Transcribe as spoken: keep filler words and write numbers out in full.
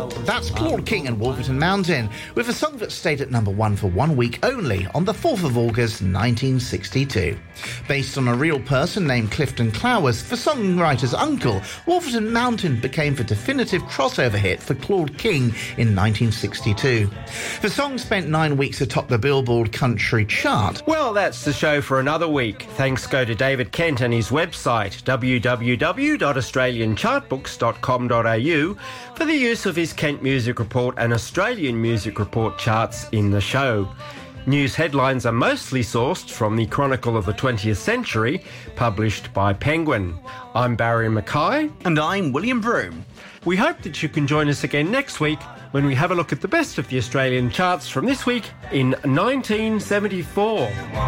That's Claude King and Wolverton Mountain, with a song that stayed at number one for one week only on the fourth of August nineteen sixty-two. Based on a real person named Clifton Clowes, the songwriter's uncle, Wolverton Mountain became the definitive crossover hit for Claude King in nineteen sixty-two. The song spent nine weeks atop the Billboard country chart. Well, that's the show for another week. Thanks go to David Kent and his website, w w w dot australian chart books dot com dot a u, for the use of his Kent Music Report and Australian Music Report charts in the show. News headlines are mostly sourced from the Chronicle of the twentieth Century, published by Penguin. I'm Barry Mackay. And I'm William Broome. We hope that you can join us again next week when we have a look at the best of the Australian charts from this week in nineteen seventy-four.